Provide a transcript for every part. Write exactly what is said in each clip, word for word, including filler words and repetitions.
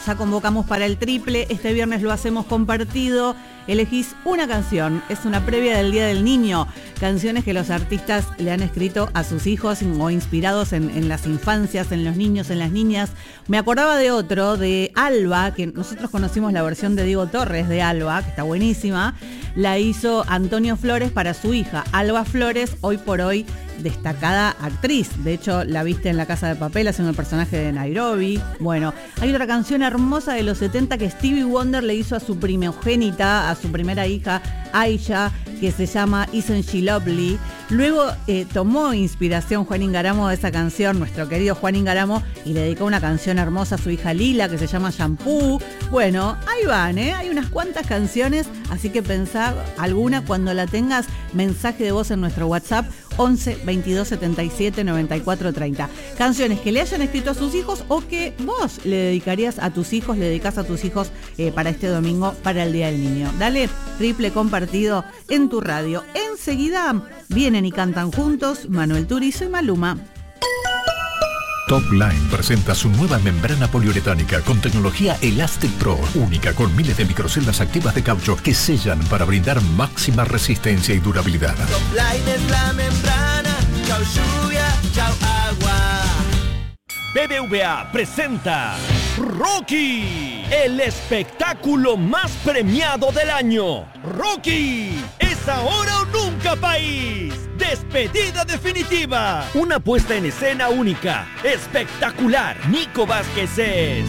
Ya convocamos para el triple, este viernes lo hacemos compartido, elegís una canción, es una previa del Día del Niño, canciones que los artistas le han escrito a sus hijos o inspirados en, en las infancias, en los niños, en las niñas. Me acordaba de otro, de Alba, que nosotros conocimos la versión de Diego Torres de Alba, que está buenísima, la hizo Antonio Flores para su hija, Alba Flores, hoy por hoy destacada actriz. De hecho, la viste en La Casa de Papel haciendo el personaje de Nairobi. Bueno, hay otra canción hermosa de los setenta que Stevie Wonder le hizo a su primogénita, a su primera hija, Aisha, que se llama Isn't She Lovely. Luego eh, tomó inspiración Juan Ingaramo de esa canción, nuestro querido Juan Ingaramo, y le dedicó una canción hermosa a su hija Lila, que se llama Shampoo. Bueno, ahí van, ¿eh? Hay unas cuantas canciones, así que pensá alguna cuando la tengas, mensaje de voz en nuestro WhatsApp, once veintidós setenta y siete noventa y cuatro treinta. Canciones que le hayan escrito a sus hijos o que vos le dedicarías a tus hijos, le dedicás a tus hijos eh, para este domingo, para el Día del Niño. Dale, triple compartido en tu radio. Enseguida vienen y cantan juntos Manuel Turizo y Maluma. Top Line presenta su nueva membrana poliuretánica con tecnología Elastic Pro, única con miles de microceldas activas de caucho que sellan para brindar máxima resistencia y durabilidad. Top Line es la membrana, chau lluvia, chau agua. B B V A presenta Rocky, el espectáculo más premiado del año. Rocky, es ahora o nunca, país. Despedida definitiva. Una puesta en escena única, espectacular. Nico Vázquez es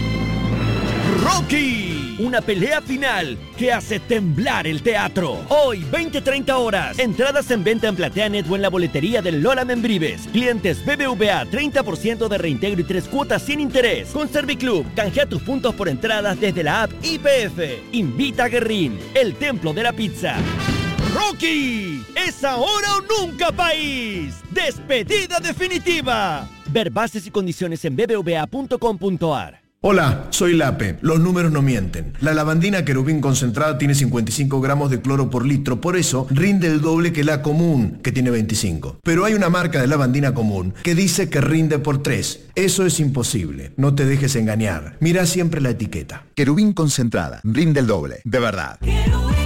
Rocky. Una pelea final que hace temblar el teatro. Hoy, veinte treinta horas. Entradas en venta en PlateaNet o en la boletería del Lola Membrives. Clientes B B V A, treinta por ciento de reintegro y tres cuotas sin interés. Con Serviclub, canjea tus puntos por entradas desde la app I P F. Invita a Guerrín, el templo de la pizza. Rocky, es ahora o nunca, país. Despedida definitiva. Ver bases y condiciones en b b v a punto com punto a r. Hola, soy Lape. Los números no mienten. La lavandina Querubín concentrada tiene cincuenta y cinco gramos de cloro por litro, por eso rinde el doble que la común, que tiene veinticinco. Pero hay una marca de lavandina común que dice que rinde por tres. Eso es imposible. No te dejes engañar. Mira siempre la etiqueta. Querubín concentrada, rinde el doble, de verdad.